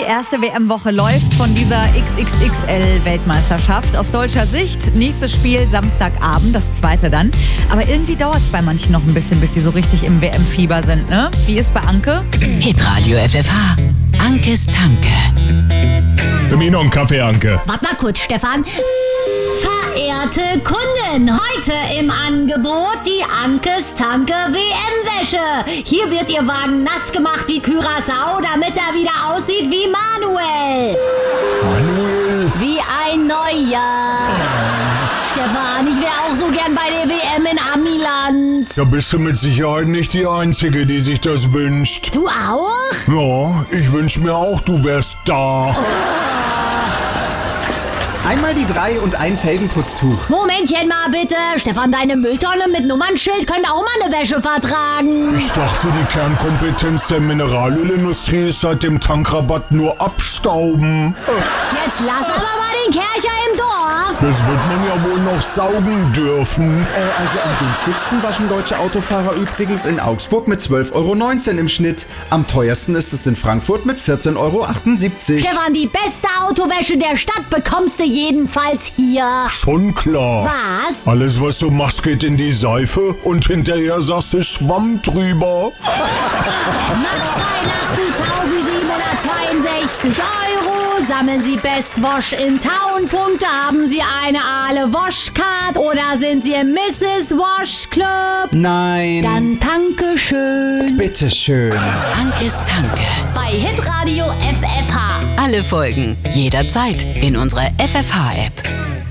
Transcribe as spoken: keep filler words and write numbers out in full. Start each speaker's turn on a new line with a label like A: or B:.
A: erste W M-Woche läuft von dieser X X X L-Weltmeisterschaft. Aus deutscher Sicht, nächstes Spiel Samstagabend, das zweite dann. Aber irgendwie dauert es bei manchen noch ein bisschen, bis sie so richtig im W M-Fieber sind, ne? Wie ist bei Anke?
B: Hitradio F F H. Ankes Tanke.
C: Für mich noch einen Kaffee, Anke.
D: Warte mal kurz, Stefan. Verehrte Kunden, heute im Angebot die Ankes Tanke W M-Wäsche. Hier wird Ihr Wagen nass gemacht wie Curaçao, damit er wieder aussieht wie Manuel.
E: Manuel?
D: Wie ein Neujahr. Stefan, ich wäre auch so gern bei der W M in Amiland.
E: Da bist du mit Sicherheit nicht die Einzige, die sich das wünscht.
D: Du auch?
E: Ja, ich wünsch mir auch, du wärst da.
F: Einmal die drei und ein Felgenputztuch.
D: Momentchen mal bitte. Stefan, deine Mülltonne mit Nummernschild können auch mal eine Wäsche vertragen.
E: Ich dachte, die Kernkompetenz der Mineralölindustrie ist seit dem Tankrabatt nur abstauben.
D: Jetzt lass aber mal den Kercher im Dorf.
E: Das wird man ja wohl noch saugen dürfen.
F: Äh, also am günstigsten waschen deutsche Autofahrer übrigens in Augsburg mit zwölf Euro neunzehn im Schnitt. Am teuersten ist es in Frankfurt mit vierzehn Euro achtundsiebzig.
D: Stefan, die beste Autowäsche der Stadt bekommst du jedenfalls hier.
E: Schon klar.
D: Was?
E: Alles, was du machst, geht in die Seife und hinterher sagst du Schwamm drüber.
D: zweiundachtzigtausendsiebenhundertzweiundsechzig Euro. Sammeln Sie Best Wash in Town Punkte. Haben Sie eine Aale Wash Card oder sind Sie im Misses Wash Club?
F: Nein.
D: Dann danke schön.
F: Bitteschön.
B: Ankes Tanke.
D: Bei Hitradio F F H.
B: Alle Folgen jederzeit in unserer F F H-App.